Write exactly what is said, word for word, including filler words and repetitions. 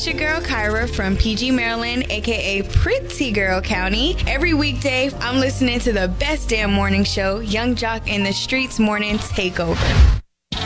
It's your girl Kyra from P G, Maryland, aka Pretty Girl County. Every weekday, I'm listening to the best damn morning show, Young Jock in the Streets Morning Takeover.